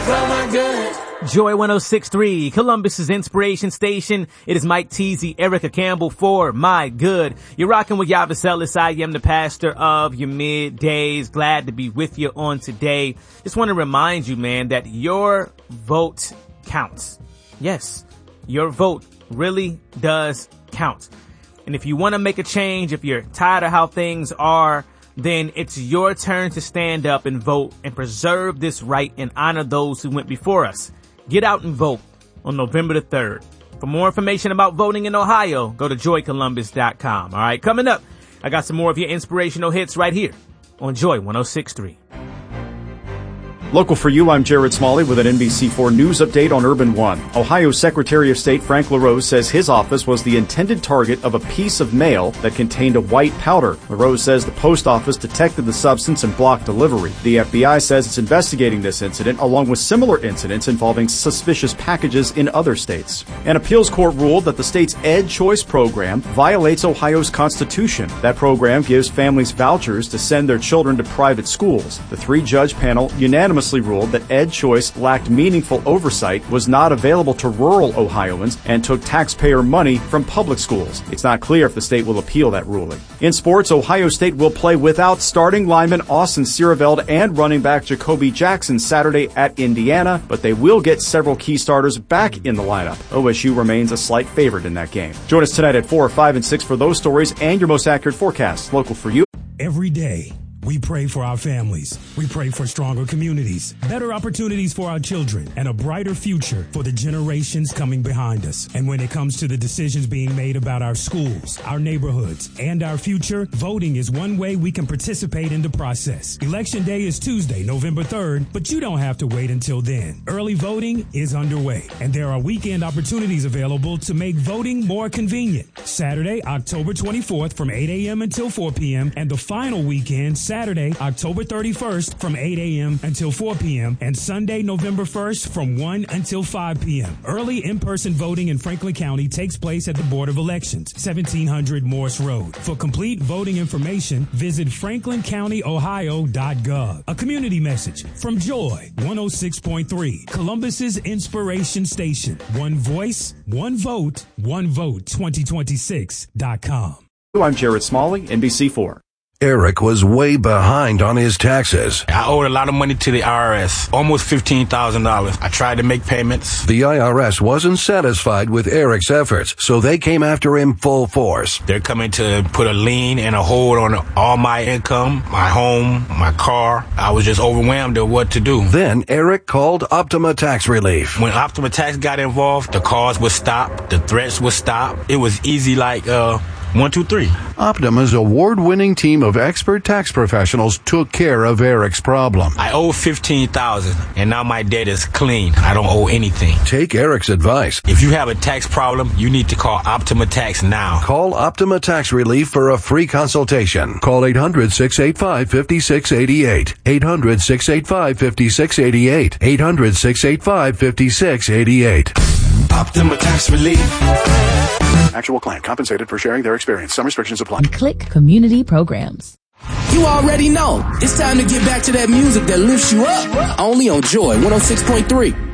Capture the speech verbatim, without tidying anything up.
for my good. Joy one oh six point three, Columbus's inspiration station. It is Mike Teasy, Erica Campbell for My Good. You're rocking with Yavis Ellis. I am the pastor of your middays. Glad to be with you on today. Just want to remind you, man, that your vote counts. Yes, your vote really does count. And if you want to make a change, if you're tired of how things are, then it's your turn to stand up and vote and preserve this right and honor those who went before us. Get out and vote on November the third. For more information about voting in Ohio, go to joy columbus dot com. All right, coming up, I got some more of your inspirational hits right here on Joy one oh six point three. Local for you, I'm Jared Smalley with an N B C four news update on Urban One. Ohio Secretary of State Frank LaRose says his office was the intended target of a piece of mail that contained a white powder. LaRose says the post office detected the substance and blocked delivery. The F B I says it's investigating this incident along with similar incidents involving suspicious packages in other states. An appeals court ruled that the state's Ed Choice program violates Ohio's Constitution. That program gives families vouchers to send their children to private schools. The three-judge panel unanimously ruled that Ed Choice lacked meaningful oversight, was not available to rural Ohioans, and took taxpayer money from public schools. It's not clear if the state will appeal that ruling. In sports, Ohio State will play without starting lineman Austin Siereveld and running back Jacoby Jackson Saturday at Indiana, but they will get several key starters back in the lineup. O S U remains a slight favorite in that game. Join us tonight at four, five, and six for those stories and your most accurate forecasts. Local for you. Every day, we pray for our families. We pray for stronger communities, better opportunities for our children, and a brighter future for the generations coming behind us. And when it comes to the decisions being made about our schools, our neighborhoods, and our future, voting is one way we can participate in the process. Election Day is Tuesday, November third, but you don't have to wait until then. Early voting is underway, and there are weekend opportunities available to make voting more convenient. Saturday, October twenty-fourth from eight a.m. until four p.m., and the final weekend, Saturday, October thirty-first from eight a.m. until four p.m. and Sunday, November first from one until five p.m. Early in-person voting in Franklin County takes place at the Board of Elections, seventeen hundred Morse Road. For complete voting information, visit franklin county ohio dot gov. A community message from Joy one oh six point three, Columbus's inspiration station. One voice, one vote, one vote twenty twenty-six dot com. I'm Jared Smalley, N B C four. Eric was way behind on his taxes. I owed a lot of money to the I R S, almost fifteen thousand dollars. I tried to make payments. The I R S wasn't satisfied with Eric's efforts, so they came after him full force. They're coming to put a lien and a hold on all my income, my home, my car. I was just overwhelmed at what to do. Then Eric called Optima Tax Relief. When Optima Tax got involved, the calls would stop, the threats would stop. It was easy like, uh... One, two, three. Optima's award-winning team of expert tax professionals took care of Eric's problem. I owe fifteen thousand dollars, and now my debt is clean. I don't owe anything. Take Eric's advice. If you have a tax problem, you need to call Optima Tax now. Call Optima Tax Relief for a free consultation. Call eight hundred, six eight five, five six eight eight. eight hundred, six eight five, five six eight eight. eight hundred, six eight five, five six eight eight. Optima Tax Relief. Actual client compensated for sharing their experience. Some restrictions apply. Click Community Programs. You already know. It's time to get back to that music that lifts you up. Only on Joy one oh six point three.